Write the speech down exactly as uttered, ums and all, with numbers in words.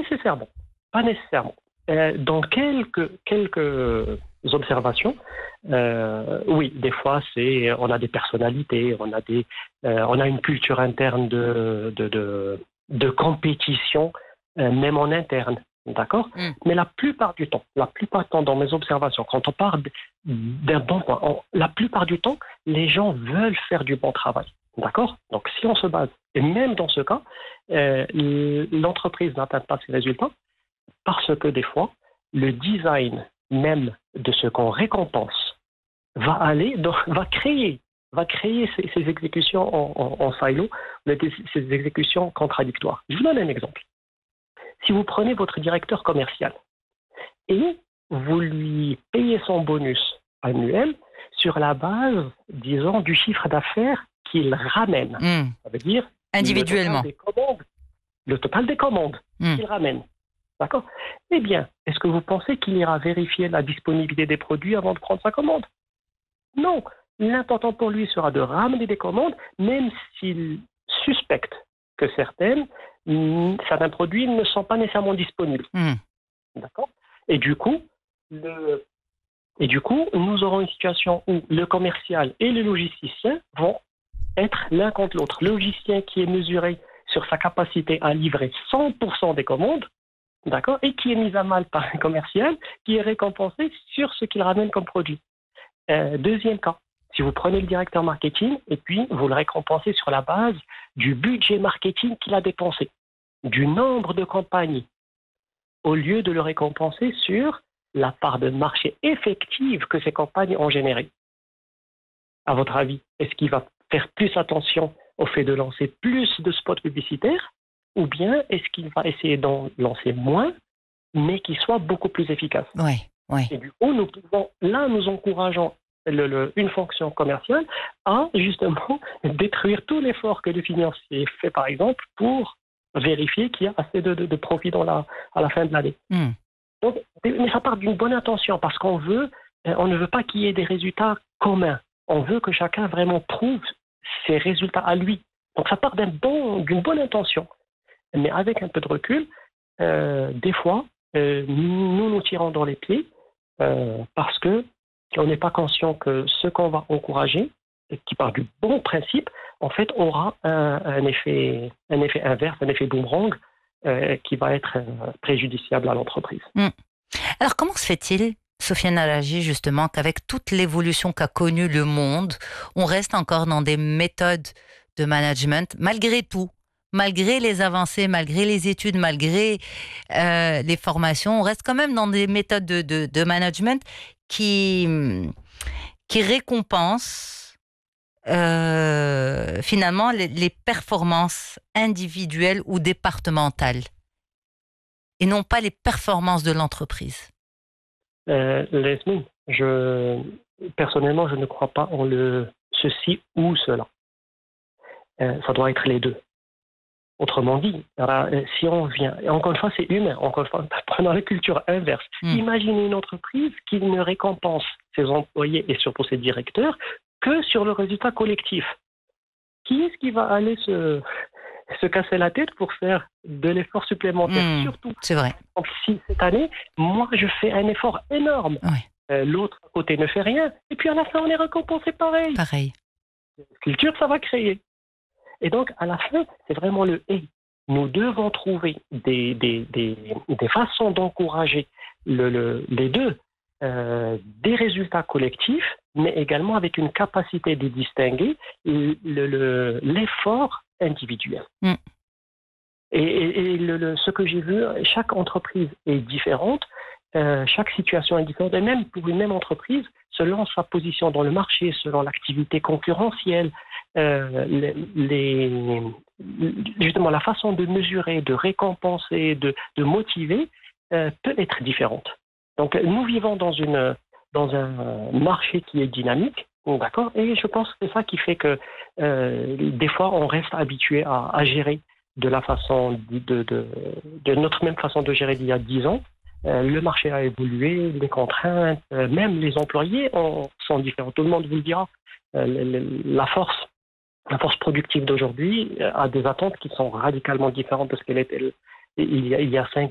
nécessairement. Pas nécessairement. Euh, dans quelques, quelques observations, euh, oui, des fois, c'est, on a des personnalités, on a, des, euh, on a une culture interne de, de, de, de compétition, euh, même en interne. D'accord? Mm. Mais la plupart du temps, la plupart du temps, dans mes observations, quand on parle d'un bon point, on, la plupart du temps, les gens veulent faire du bon travail. D'accord? Donc, si on se base, et même dans ce cas, euh, l'entreprise n'atteint pas ses résultats parce que des fois, le design même de ce qu'on récompense va aller, dans, va créer, va créer ces, ces exécutions en, en, en silo, ces exécutions contradictoires. Je vous donne un exemple. Si vous prenez votre directeur commercial et vous lui payez son bonus annuel sur la base, disons, du chiffre d'affaires qu'il ramène, mmh. ça veut dire individuellement, le total des commandes, le total des commandes mmh. qu'il ramène. D'accord? Eh bien, est-ce que vous pensez qu'il ira vérifier la disponibilité des produits avant de prendre sa commande? Non. L'important pour lui sera de ramener des commandes, même s'il suspecte que certaines, certains produits ne sont pas nécessairement disponibles. Mmh. D'accord? Et du coup, le, et du coup, nous aurons une situation où le commercial et le logisticien vont être l'un contre l'autre. Le logisticien qui est mesuré sur sa capacité à livrer cent pour cent des commandes, d'accord, et qui est mis à mal par un commercial qui est récompensé sur ce qu'il ramène comme produit. Euh, deuxième cas, si vous prenez le directeur marketing et puis vous le récompensez sur la base du budget marketing qu'il a dépensé, du nombre de campagnes, au lieu de le récompenser sur la part de marché effective que ces campagnes ont générée. À votre avis, est-ce qu'il va faire plus attention au fait de lancer plus de spots publicitaires ou bien est-ce qu'il va essayer d'en lancer moins, mais qui soit beaucoup plus efficace? Oui, oui. Et du coup, nous pouvons, là, nous encourageons le, le, une fonction commerciale à justement détruire tout l'effort que le financier fait, par exemple, pour vérifier qu'il y a assez de, de, de profit dans la, à la fin de l'année. Mm. Donc, mais ça part d'une bonne intention parce qu'on veut, on ne veut pas qu'il y ait des résultats communs. On veut que chacun vraiment prouve ses résultats à lui. Donc, ça part d'un bon, d'une bonne intention. Mais avec un peu de recul, euh, des fois, euh, nous nous tirons dans les pieds euh, parce que on n'est pas conscient que ce qu'on va encourager, qui part du bon principe, en fait, aura un, un, effet, un effet inverse, un effet boomerang euh, qui va être euh, préjudiciable à l'entreprise. Mmh. Alors, comment se fait-il, Sofiane Al-Haji, justement, qu'avec toute l'évolution qu'a connue le monde, on reste encore dans des méthodes de management, malgré tout, malgré les avancées, malgré les études, malgré euh, les formations, on reste quand même dans des méthodes de, de, de management qui, qui récompensent euh, finalement les, les performances individuelles ou départementales et non pas les performances de l'entreprise. Euh, Leslie, je, personnellement, je ne crois pas en le ceci ou cela. Euh, ça doit être les deux. Autrement dit, alors, si on vient, et encore une fois, c'est humain, encore une fois, prenons la culture inverse. Mmh. Imaginez une entreprise qui ne récompense ses employés et surtout ses directeurs que sur le résultat collectif. Qui est-ce qui va aller se, se casser la tête pour faire de l'effort supplémentaire? Mmh, surtout, c'est vrai. Donc, si cette année, moi, je fais un effort énorme, oui. euh, l'autre à côté ne fait rien, et puis à la fin, on est récompensé pareil. Pareil. Culture, ça va créer. Et donc, à la fin, c'est vraiment le « et ». Nous devons trouver des, des, des, des façons d'encourager le, le, les deux, euh, des résultats collectifs, mais également avec une capacité de distinguer le, le, l'effort individuel. Mm. Et, et, et le, le, ce que j'ai vu, chaque entreprise est différente, euh, chaque situation est différente, et même pour une même entreprise, selon sa position dans le marché, selon l'activité concurrentielle, euh, les, les, justement la façon de mesurer, de récompenser, de, de motiver euh, peut être différente. Donc nous vivons dans, une, dans un marché qui est dynamique, d'accord, et je pense que c'est ça qui fait que euh, des fois on reste habitué à, à gérer de la façon de, de, de notre même façon de gérer d'il y a dix ans. Euh, le marché a évolué, les contraintes, euh, même les employés ont, sont différents. Tout le monde vous le dira. Euh, le, le, la force, la force productive d'aujourd'hui euh, a des attentes qui sont radicalement différentes de ce qu'elle était il y a, il y a cinq